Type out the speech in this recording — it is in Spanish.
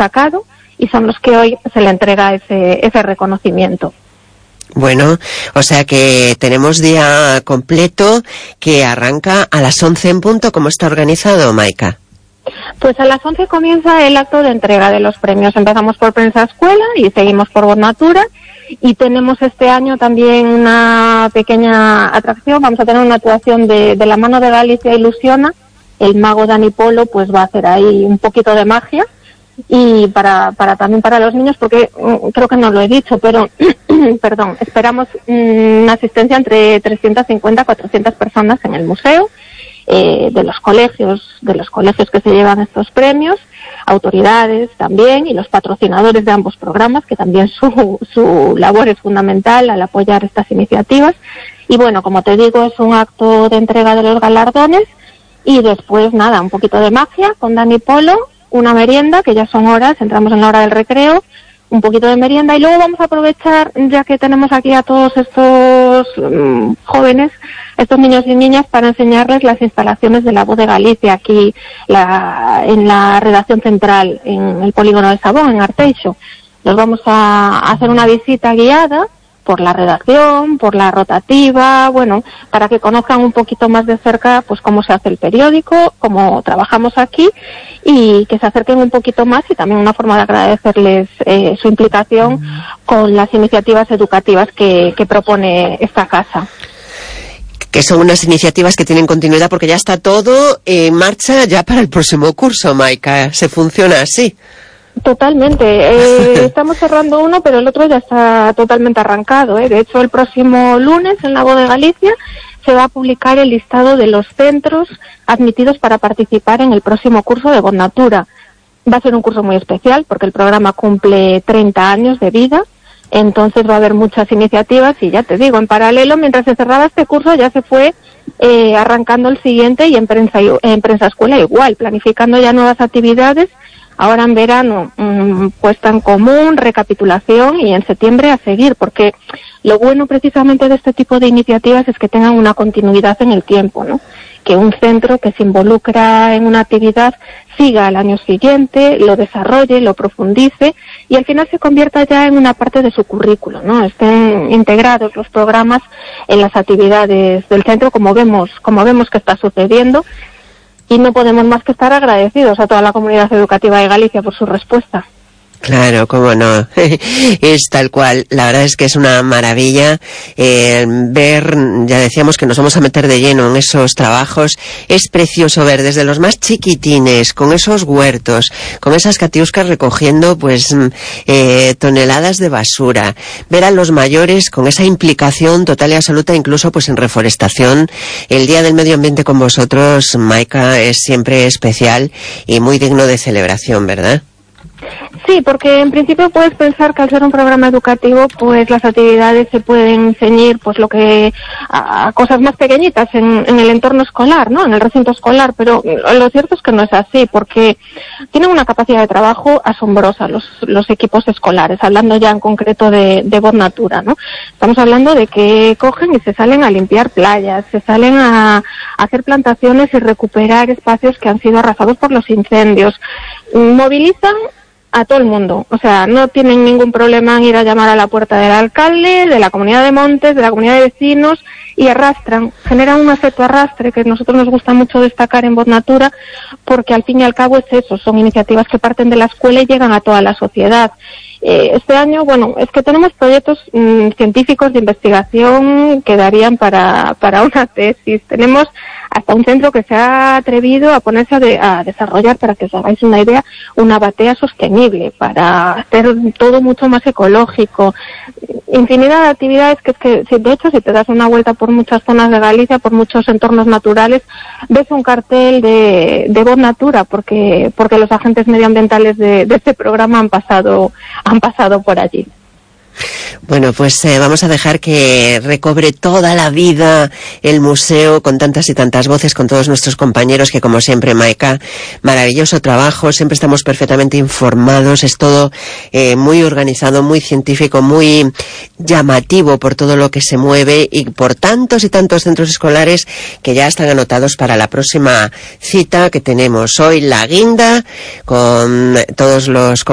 destacado, y son los que hoy se le entrega ese reconocimiento. Bueno, o sea que tenemos día completo que arranca a las 11 en punto. ¿Cómo está organizado, Maika? Pues a las 11 comienza el acto de entrega de los premios. Empezamos por Prensa Escuela y seguimos por Voz Natura. Y tenemos este año también una pequeña atracción. Vamos a tener una actuación de la mano de Galicia Ilusiona. El mago Dani Polo pues va a hacer ahí un poquito de magia. Y también para los niños, porque creo que no lo he dicho, pero perdón, esperamos una asistencia entre 350 y 400 personas en el museo, de los colegios que se llevan estos premios, autoridades también, y los patrocinadores de ambos programas, que también su labor es fundamental al apoyar estas iniciativas. Y bueno, como te digo, es un acto de entrega de los galardones, y después nada, un poquito de magia con Dani Polo, una merienda, que ya son horas, entramos en la hora del recreo, un poquito de merienda, y luego vamos a aprovechar, ya que tenemos aquí a todos estos jóvenes, estos niños y niñas, para enseñarles las instalaciones de La Voz de Galicia aquí en la redacción central, en el polígono de Sabón, en Arteixo. Nos vamos a hacer una visita guiada por la redacción, por la rotativa, bueno, para que conozcan un poquito más de cerca pues cómo se hace el periódico, cómo trabajamos aquí, y que se acerquen un poquito más, y también una forma de agradecerles su implicación con las iniciativas educativas que propone esta casa. Que son unas iniciativas que tienen continuidad, porque ya está todo en marcha ya para el próximo curso, Maika. ¿Se funciona así? Totalmente. Estamos cerrando uno, pero el otro ya está totalmente arrancado. De hecho, el próximo lunes en La Voz de Galicia se va a publicar el listado de los centros admitidos para participar en el próximo curso de Voz Natura. Va a ser un curso muy especial porque el programa cumple 30 años de vida. Entonces va a haber muchas iniciativas, y ya te digo, en paralelo, mientras se cerraba este curso, ya se fue arrancando el siguiente, y en Prensa Escuela igual, planificando ya nuevas actividades. Ahora en verano, puesta en común, recapitulación, y en septiembre a seguir, porque lo bueno precisamente de este tipo de iniciativas es que tengan una continuidad en el tiempo, ¿no? Que un centro que se involucra en una actividad siga al año siguiente, lo desarrolle, lo profundice, y al final se convierta ya en una parte de su currículo, ¿no? Estén integrados los programas en las actividades del centro, como vemos que está sucediendo. Y no podemos más que estar agradecidos a toda la comunidad educativa de Galicia por su respuesta. Claro, cómo no. Es tal cual. La verdad es que es una maravilla ver, ya decíamos que nos vamos a meter de lleno en esos trabajos. Es precioso ver desde los más chiquitines, con esos huertos, con esas catiuscas recogiendo pues toneladas de basura. Ver a los mayores con esa implicación total y absoluta, incluso pues en reforestación. El Día del Medio Ambiente con vosotros, Maika, es siempre especial y muy digno de celebración, ¿verdad? Sí, porque en principio puedes pensar que al ser un programa educativo, pues las actividades se pueden ceñir pues a cosas más pequeñitas en el entorno escolar, ¿no? En el recinto escolar, pero lo cierto es que no es así, porque tienen una capacidad de trabajo asombrosa los equipos escolares, hablando ya en concreto de Voz Natura, ¿no? Estamos hablando de que cogen y se salen a limpiar playas, se salen a hacer plantaciones y recuperar espacios que han sido arrasados por los incendios, movilizan a todo el mundo, o sea, no tienen ningún problema en ir a llamar a la puerta del alcalde, de la comunidad de Montes, de la comunidad de vecinos, y generan un efecto arrastre que a nosotros nos gusta mucho destacar en Voz Natura, porque al fin y al cabo es eso, son iniciativas que parten de la escuela y llegan a toda la sociedad. Este año, bueno, es que tenemos proyectos científicos de investigación que darían para una tesis. Tenemos hasta un centro que se ha atrevido a ponerse a desarrollar, para que os hagáis una idea, una batea sostenible, para hacer todo mucho más ecológico. Infinidad de actividades que de hecho, si te das una vuelta por muchas zonas de Galicia, por muchos entornos naturales, ves un cartel de Voz Natura, porque los agentes medioambientales de este programa han pasado por allí. Bueno, pues vamos a dejar que recobre toda la vida el museo con tantas y tantas voces, con todos nuestros compañeros, que como siempre, Maika, maravilloso trabajo, siempre estamos perfectamente informados, es todo muy organizado, muy científico, muy llamativo por todo lo que se mueve y por tantos y tantos centros escolares que ya están anotados para la próxima cita que tenemos hoy, la guinda, con todos los